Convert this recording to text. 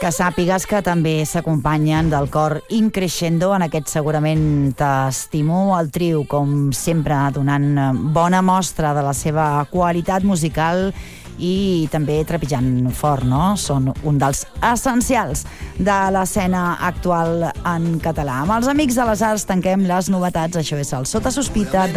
que sàpigues que també s'acompanyen del cor Increscendo. En aquest segurament t'estimo, el trio, com sempre, donant bona mostra de la seva qualitat musical i també trepitjant fort, no? Són un dels essencials de l'escena actual en català. Amb els Amics de les Arts tanquem les novetats. Això és el Sota Sospita de